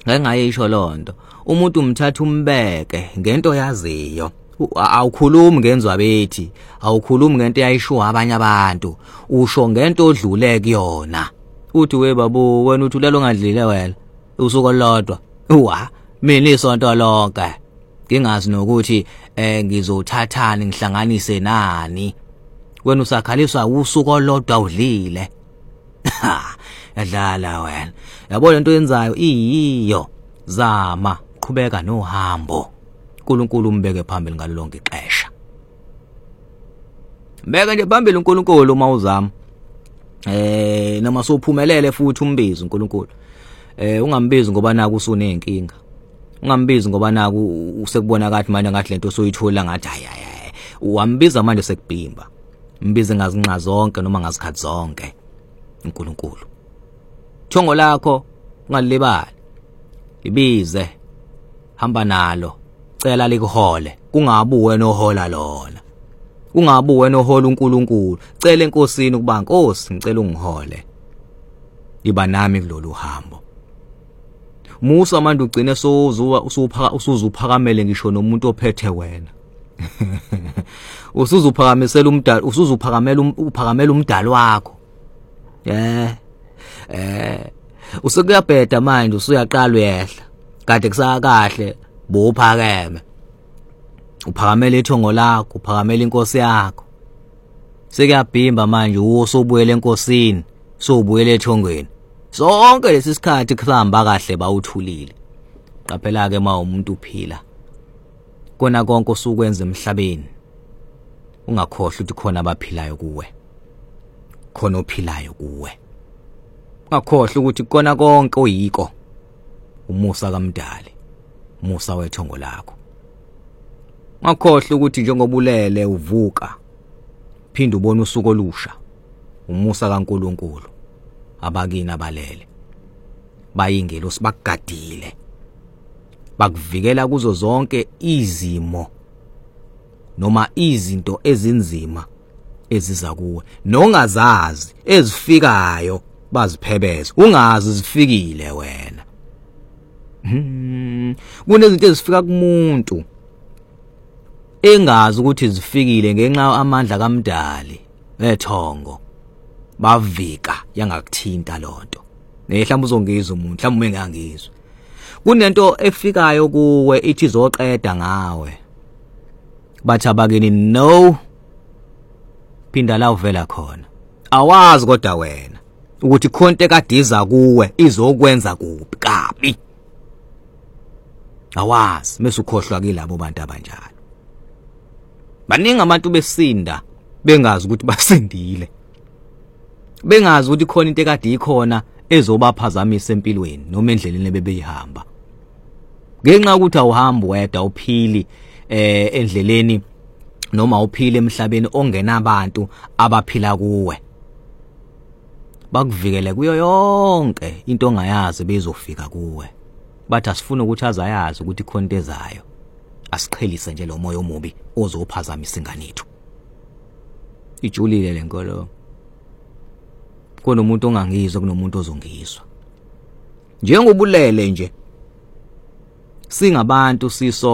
ngeke ngayisho lonto. Umuntu umthatha umbeke ngento yaziyo. Awukhulumi ngenzwa bethi, awukhulumi ngento eyayishuwa abanye abantu. Usho ngento odlule kuyona. Uthi we babu wena uthulelo ngadlile wena. Usuku olodwa. Mina isonto lonke. Ngingazi nokuthi ngizothathani ngihlanganise nani. Wena usakhaliswa usuku olodwa udlile. Yadlala wena. Yabo lento yenzayo iyo. Zama qhubeka nohambo. uNkulunkulu umbeke phambili ngalo lonke ixesha. Mbeka nje phambili uNkulunkulu uma uzama. Noma sophumelele futhi umbizi uNkulunkulu. Ungambizi ngoba naku usunenkinga. Ungambizi ngoba naku usekubona kathi manje ngathi lento soyithola ngathi hayi. Uhambiza manje sekubhimba. Mbize ngazinqa zonke noma ngazikhathi zonke. uNkulunkulu. Thongo lakho ungalibali. Ibize. Hamba nalo. Cela likuhole. Kungabi wena ohola lona. Kungabi wena ohola uNkulunkulu. Cela enkosini ukuba Nkosi ngicela ungihole. Iba nami kulolu hambo. Musa manje ugcine usuzuphakamele ngisho nomuntu ophethe wena. Usuzuphakamisela umdali, uphakamela umdali wakho. Usukuyabheda manje usuyaqala uyehla. Kade kusakahle bophakeme. Uphakamela ithongo lakho, uphakamela inkosi yakho. Sekuyabhimba manje usobuyela enkosini, sobuyela ethongweni. Sonke lesi sikhathi kusahamba kahle bawuthulile. Qaphela ke ma umuntu uphila. Kona konke osukwenza emhlabeni. Ungakhohlwa ukuthi khona abaphilayo kuwe. Khona ophilayo kuwe. Ungakhohlwa ukuthi kona konke oyiko. Umusa kaMdali. Musa wethongo lakho. Ungakhohlwa ukuthi njengoba ulele uvuka. Phinda ubone usuku olusha. Umusa kaNkulunkulu. Abakini abalele. Bayingelosi bakugadile. Bakuvikela kuzo zonke izimo noma izinto ezinzima eziza kuwe nongazazi ezifikayo baziphebeza ungazi zifikile wena. Kunezinto ezifika kumuntu engazi ukuthi zifikile ngenxa amandla kaMdali ethongo bavika yangakuthinta lonto. Mhlawumbe uzongizwa umuntu, mhlawumbe engangizwa. Kunento efikayo kuwe ithi izoqeda ngawe. Bathi abakini no. Phinda la uvela khona. Awazi kodwa wena ukuthi khonto kadiza kuwe izokwenza kuphi kabi. Awazi mase ukhohlwa kilabo bantu abanjalo. Baningi abantu besinda bengazi ukuthi basindile. Bengazi ukuthi khona into ekade ikhona ezobaphazamisa empilweni noma endleleni ebebeyihamba. Ngenxa ukuthi awuhambi wedwa uphili endleleni noma uphile emhlabeni ongena abantu abaphila kuwe. Bakuvikele kuyo yonke into ongayazi bezofika kuwe. Bathi asifuna ukuthi azayazi ukuthi khona into ezayo. Asiqhelise nje lo moya omubi ozophazamisa ingane yethu. Ijulile lenkolo. Kunomuntu ongangizwa kunomuntu ozongizwa. Njengobulele nje. Singabantu siso